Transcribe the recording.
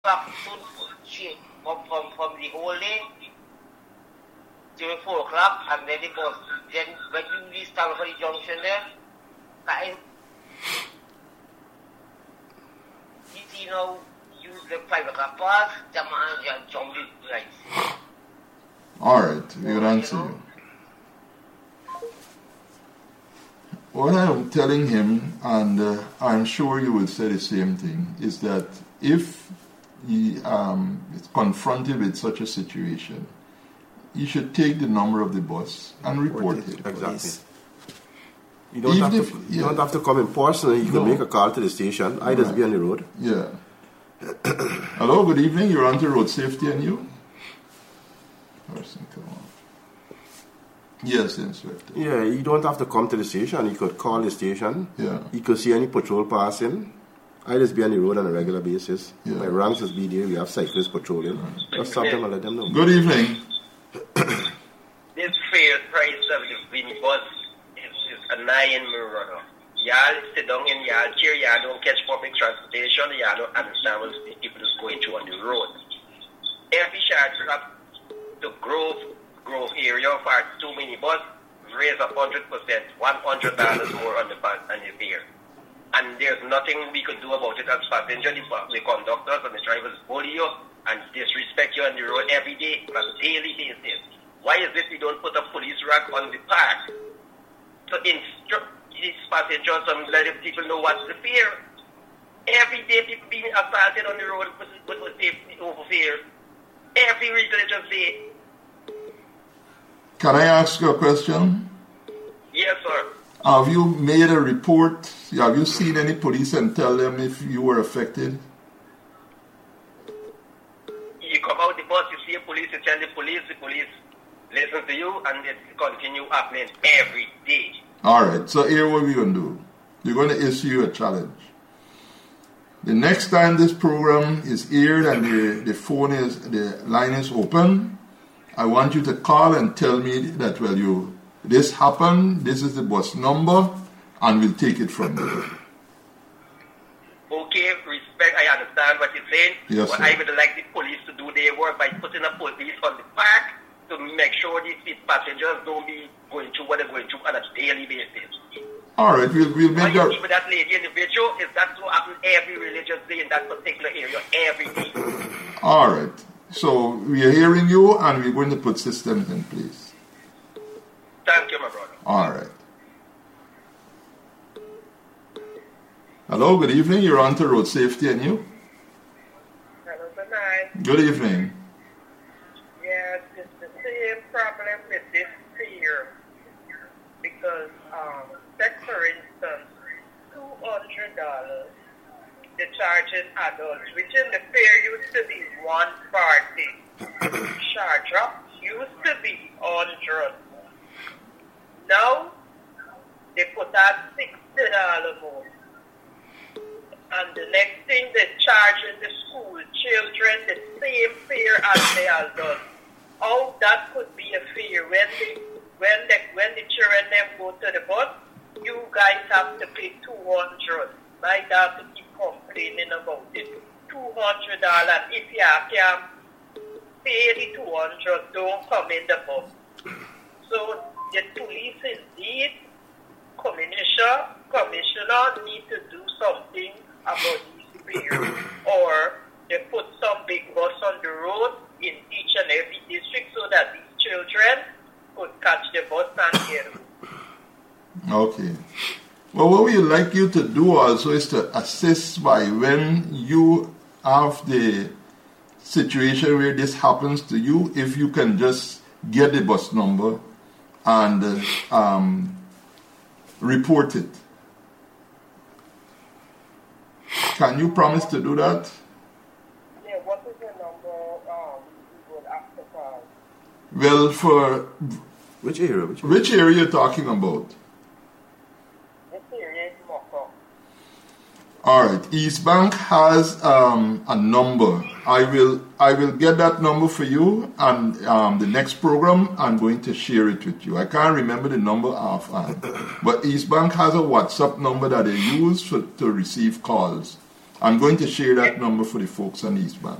from the whole day till 4 o'clock, and then the bus. Then when you reach town for the junction there, time. You see now, use the 5 o'clock pass, the man just jump it right. All right, we will answer you. What I'm telling him, and I'm sure you will say the same thing, is that if he is confronted with such a situation, he should take the number of the bus and report it. Exactly. You don't have to come in person. You can make a call to the station. I just be on the road. Yeah. Hello, good evening. You're on to Road Safety and You? Person, come on. Yes, Inspector. Yeah, you don't have to come to the station. You could call the station. Yeah. You could see any patrol passing. I just be on the road on a regular basis. Yeah. My ranks just be there. We have cyclists patrolling. Just stop them and let them know. Good evening. This fair price of the minibus is annoying me, brother. Y'all sit down in y'all chair, y'all don't catch public transportation, y'all don't understand what people is going through on the road. Every charge drop to Grove area for 2 minibus, raise up 100%, $100 more on the fare. And there's nothing we could do about it as passengers. The conductors and the drivers bully you and disrespect you on the road every day on a daily basis. Why is it we don't put a police rack on the park to instruct these passengers and let people know what's the fare? Every day people being assaulted on the road with safety over fare. Every religious day. Can I ask you a question? Yes, sir. Have you made a report? Have you seen any police and tell them if you were affected? You come out the bus, you see a police, you tell the police listen to you, and it continue happening every day. All right, so here what we're going to do. We're going to issue a challenge. The next time this program is aired and the line is open, I want you to call and tell me that, this happened, this is the bus number, and we'll take it from there. Okay, respect, I understand what you're saying. Yes, but sir. I would like the police to do their work by putting a police on the park to make sure these passengers don't be going through what they're going through on a daily basis. All right, we'll make that. What you see with that lady in the video is that's what happens every religious day in that particular area, every day. All right. So we are hearing you, and we're going to put systems in place. Thank you, my brother. All right. Hello, good evening. You're on to Road Safety and You? Hello, good night. Good evening. Yes, it's the same problem with this fare. Because, take for instance, $200, the charging adults, which in the fare used to be $140. Charge up used to be $100. Now, they put out $60 more. And the next thing, they're charging the school children the same fare as the adults. How that could be a fare when the children them go to the bus, you guys have to pay $200. My dad to keep complaining about it. $200. If you can pay the $200, don't come in the bus. So the police indeed, commissioner need to do something about these fares, or they put some big bus on the road in each and every district so that these children could catch the bus and get home. Okay. Well, what we would like you to do also is to assist by when you have the situation where this happens to you, if you can just get the bus number and report it. Can you promise to do that? Yeah, what is the number we would have to call? Well, for... Which area? Which area are you talking about? This area is Moko. All right. East Bank has a number. I will get that number for you, and the next program I'm going to share it with you. I can't remember the number offhand, but East Bank has a WhatsApp number that they use to receive calls, I'm going to share that number for the folks on East Bank.